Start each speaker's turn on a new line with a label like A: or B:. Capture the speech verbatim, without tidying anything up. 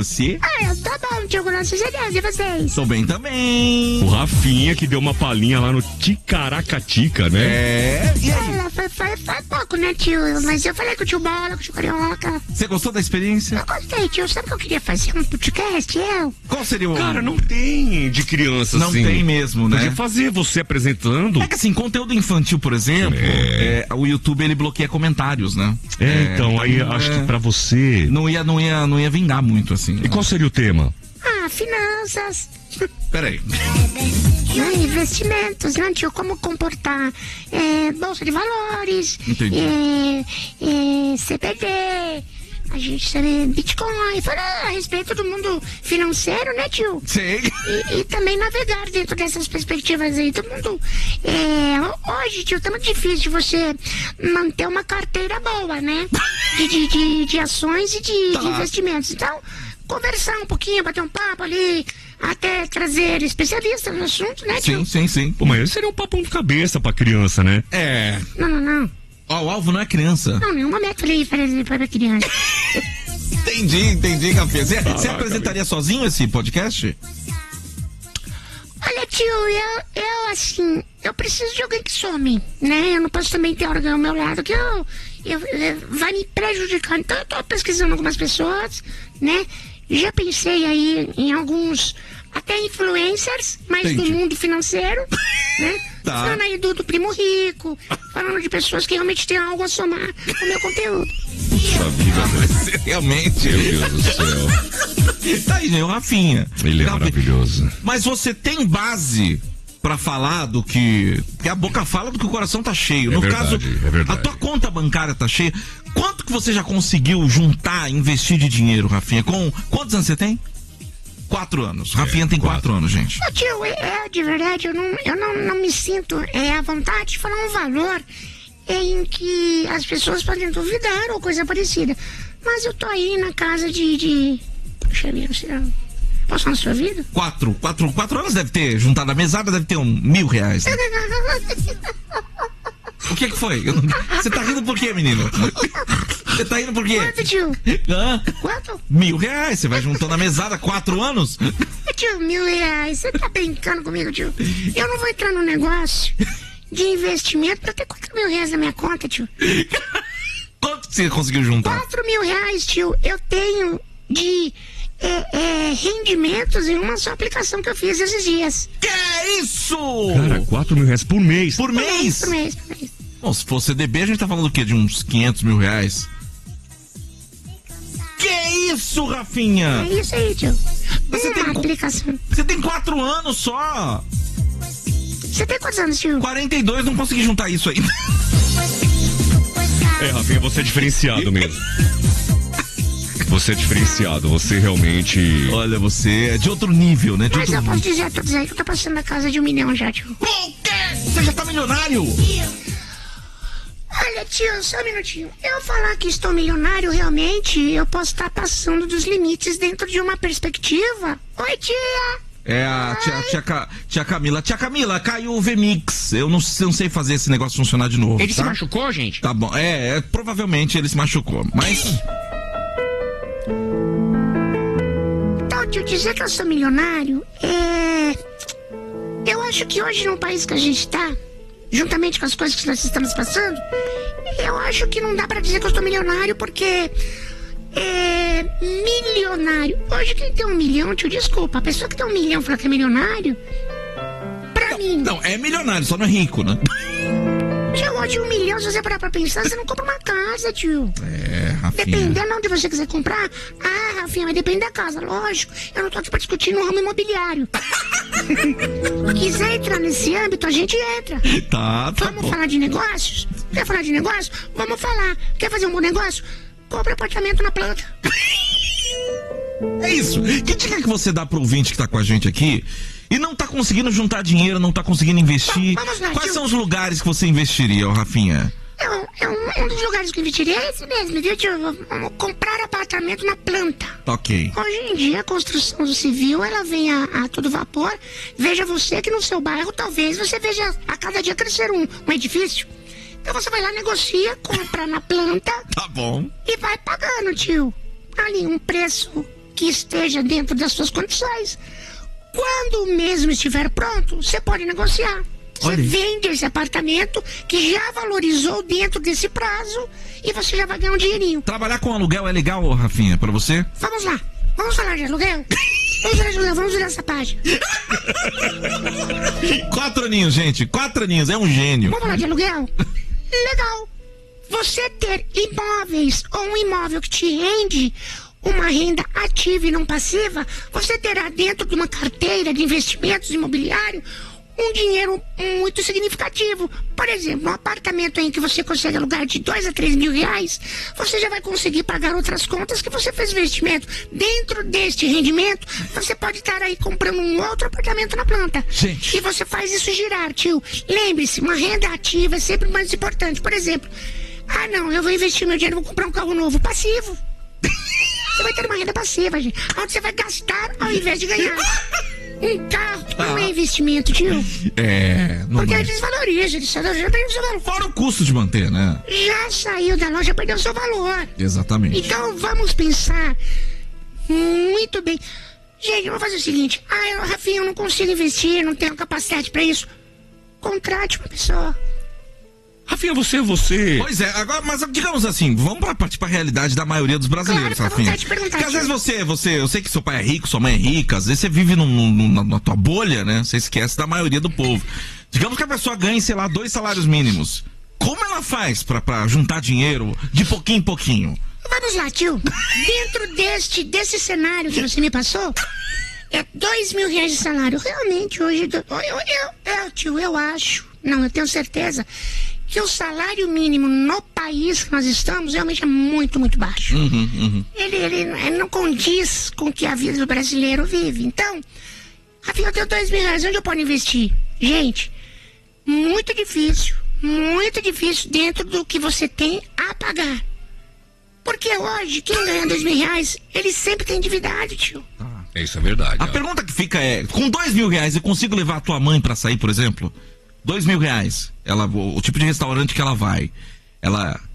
A: você?
B: Ah, eu tô bom, tio, graças a Deus, e vocês?
A: Tô bem também.
C: O Rafinha que deu uma palhinha lá no Ticaracatica, né?
A: É, e aí?
B: Ela foi, foi, foi pouco, né, tio? Mas eu falei com o tio Bola, com o tio Carioca.
A: Você gostou da experiência?
B: Eu gostei, tio. Sabe o que eu queria fazer? Um podcast, eu?
A: Qual seria o...
C: Cara, não tem de criança
A: Não
C: assim.
A: tem mesmo, né?
C: Podia fazer você apresentando.
A: É que assim, conteúdo infantil, por exemplo,
C: É.
A: é, o YouTube ele bloqueia comentários, né?
C: É, então, aí
A: então,
C: acho
A: é,
C: que pra você...
A: Não ia, não ia, não ia vingar muito, assim.
C: E qual seria o tema?
B: Ah, finanças.
A: Peraí.
B: Né, investimentos, né, tio? Como comportar é, bolsa de valores.
A: Entendi.
B: É, é, C B D. A gente sabe Bitcoin. Falar a respeito do mundo financeiro, né, tio?
A: Sei.
B: E, e também navegar dentro dessas perspectivas aí. Todo mundo. É, hoje, tio, tá muito difícil de você manter uma carteira boa, né? De, de, de, de ações e de,
A: Tá.
B: de investimentos. Então, conversar um pouquinho, bater um papo ali, até trazer especialistas no assunto, né, tio?
A: Sim, sim, sim.
C: Pô, mas seria um papo de cabeça pra criança, né?
A: É.
B: Não, não, não.
A: Ó, o alvo não é criança.
B: Não, nenhum momento falei para a criança.
A: Entendi, entendi, Rafinha. Você, você apresentaria sozinho esse podcast?
B: Olha, tio, eu, eu, assim, eu preciso de alguém que some, né? Eu não posso também ter alguém ao meu lado que eu, eu, eu- vai me prejudicar. Então eu tô pesquisando algumas pessoas, né? Já pensei aí em alguns, até influencers, mas
A: Entendi.
B: do mundo financeiro, né?
A: Tá.
B: Falando aí do, do primo rico, falando de pessoas que realmente têm algo a somar no meu conteúdo.
C: Puxa vida,
A: Você realmente.
C: meu Deus do céu.
A: Tá aí, né? O Rafinha.
C: Ele é
A: Rafinha.
C: maravilhoso.
A: Mas você tem base pra falar do que... que a boca fala do que o coração tá cheio.
C: É
A: No
C: verdade,
A: caso,
C: é verdade.
A: a tua conta bancária tá cheia. Quanto que você já conseguiu juntar, investir de dinheiro, Rafinha? Com quantos anos você tem? Quatro anos. Rafinha tem quatro.
C: quatro
A: anos, gente.
B: Ô, tio, é, de verdade, eu não, eu não, não me sinto é, à vontade de falar um valor em que as pessoas podem duvidar ou coisa parecida. Mas eu tô aí na casa de... de... Puxa vida, será? Posso falar na sua vida?
A: Quatro. Quatro, quatro anos deve ter juntado a mesada, deve ter um mil reais. O que que foi? Eu não- Você tá rindo por quê, menino? Você tá rindo por quê?
B: Quanto, tio?
A: Hã?
B: Quanto?
A: Mil reais. Você vai juntando a mesada quatro anos?
B: Ô, tio, mil reais. Você tá brincando comigo, tio? Eu não vou entrar no negócio de investimento pra ter quatro mil reais na minha conta, tio.
A: Quanto que você conseguiu juntar?
B: Quatro mil reais, tio, eu tenho de é, é, rendimentos em uma só aplicação que eu fiz esses dias.
A: Que é isso?
C: Cara, quatro mil reais por mês.
A: Por mês?
B: Por mês, por mês.
A: Bom, se for C D B, a gente tá falando do quê? De uns quinhentos mil reais? Que isso, Rafinha?
B: É isso aí, tio.
A: Você
B: Uma
A: tem co-
B: aplicação.
A: Você tem quatro anos só.
B: Você tem quantos anos, tio?
A: quarenta e dois, não consegui juntar isso ainda.
C: É, Rafinha, você é diferenciado mesmo. Você é diferenciado, você realmente...
A: Olha, você é de outro nível, né? De
B: Mas
A: outro
B: eu posso
A: nível.
B: dizer a todos aí que eu tô passando da casa de um milhão já, tio.
A: Por quê? Você já tá milionário?
B: Olha, tio, só um minutinho. Eu falar que estou milionário, realmente, eu posso estar passando dos limites dentro de uma perspectiva. Oi, tia!
A: É a tia, tia, Ca- tia Camila. Tia Camila, caiu o V-Mix. Eu não, não sei fazer esse negócio funcionar de novo.
D: Ele
A: tá?
D: se machucou, gente?
A: Tá bom. É, é, provavelmente ele se machucou. Mas.
B: Então, tio, dizer que eu sou milionário, é... Eu acho que hoje, no país que a gente tá, juntamente com as coisas que nós estamos passando, eu acho que não dá pra dizer que eu sou milionário, porque... É... Milionário. Hoje quem tem um milhão, tio, desculpa, a pessoa que tem um milhão fala que é milionário, pra mim...
A: Não, é milionário, só não é rico, né?
B: Tio, hoje um milhão, se você parar pra pensar, você não compra uma casa, tio.
A: É, Rafinha.
B: Dependendo de onde você quiser comprar. Ah, Rafinha, mas depende da casa, lógico. Eu não tô aqui pra discutir no ramo imobiliário. Quiser entrar nesse âmbito, a gente entra.
A: Tá, tá
B: Vamos
A: bom.
B: falar de negócios? Quer falar de negócio? Vamos falar. Quer fazer um bom negócio? Compre apartamento na planta.
A: É isso. Que dica que você dá pro ouvinte que tá com a gente aqui e não tá conseguindo juntar dinheiro, não tá conseguindo investir?
B: Vamos lá,
A: Quais
B: tio.
A: são os lugares que você investiria, ô Rafinha?
B: É um, é um, um dos lugares que eu investiria é esse mesmo, viu, tio? Vamos comprar apartamento na planta.
A: Tá ok.
B: Hoje em dia, a construção do civil, ela vem a, a todo vapor. Veja você que no seu bairro, talvez você veja a cada dia crescer um, um edifício. Então você vai lá, negocia, compra na planta
A: Tá bom.
B: e vai pagando, tio. Ali, um preço que esteja dentro das suas condições. Quando o mesmo estiver pronto, você pode negociar. Você
A: Olha aí.
B: vende esse apartamento que já valorizou dentro desse prazo e você já vai ganhar um dinheirinho.
A: Trabalhar com aluguel é legal, Rafinha, pra você?
B: Vamos lá, vamos falar de aluguel? Vamos falar de aluguel, vamos virar essa página.
A: Quatro aninhos, gente. Quatro aninhos. É um gênio.
B: Vamos falar de aluguel? Legal. Você ter imóveis ou um imóvel que te rende uma renda ativa e não passiva, você terá dentro de uma carteira de investimentos imobiliários um dinheiro muito significativo. Por exemplo, um apartamento em que você consegue alugar de dois a três mil reais, você já vai conseguir pagar outras contas que você fez investimento. Dentro deste rendimento, você pode estar aí comprando um outro apartamento na planta.
A: Gente.
B: E você faz isso girar, tio. Lembre-se, uma renda ativa é sempre mais importante. Por exemplo, ah não, eu vou investir meu dinheiro, vou comprar um carro novo. Passivo. Você vai ter uma renda passiva, gente. Onde você vai gastar ao invés de ganhar. Um carro não é investimento, tio.
A: É, não
B: Porque
A: é.
B: ele desvaloriza, ele já perdeu o seu valor.
A: Fora o custo de manter, né?
B: Já saiu da loja, perdeu o seu valor.
A: Exatamente.
B: Então vamos pensar muito bem. Gente, vamos fazer o seguinte. Ah, eu, Rafinha, eu não consigo investir, não tenho capacidade pra isso. Contrate uma pessoa.
C: Rafinha, você, você...
A: Pois é, agora, mas digamos assim, vamos pra partir pra realidade da maioria dos brasileiros,
B: Claro,
A: Rafinha.
B: perguntar, te perguntar,
A: Porque às
B: tio.
A: vezes você, você, eu sei que seu pai é rico, sua mãe é rica, às vezes você vive num, num, na, na tua bolha, né? Você esquece da maioria do povo. Digamos que a pessoa ganhe, sei lá, dois salários mínimos. Como ela faz pra, pra juntar dinheiro de pouquinho em pouquinho?
B: Vamos lá, tio. Dentro deste, desse cenário que você me passou, é dois mil reais de salário. Realmente, hoje, eu, eu, eu, eu, tio, eu acho, não, eu tenho certeza, que o salário mínimo no país que nós estamos realmente é muito, muito baixo.
A: Uhum, uhum.
B: Ele, ele, ele não condiz com o que a vida do brasileiro vive. Então, Rafinha, eu tenho dois mil reais, onde eu posso investir? Gente, muito difícil, muito difícil dentro do que você tem a pagar. Porque hoje, quem ganha dois mil reais, ele sempre tem endividado, tio.
C: É, isso é verdade.
A: A
C: ó.
A: pergunta que fica é, com dois mil reais eu consigo levar a tua mãe pra sair, por exemplo? Dois mil reais. Ela, o, o tipo de restaurante que ela vai. Ela